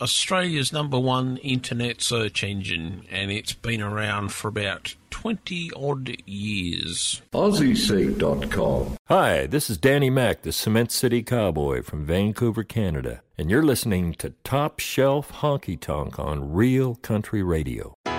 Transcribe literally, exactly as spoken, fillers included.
Australia's number one internet search engine, and it's been around for about twenty odd years. Aussie Seat dot com. Hi, this is Danny Mac, the Cement City Cowboy from Vancouver, Canada, and you're listening to Top Shelf Honky Tonk on Real Country Radio.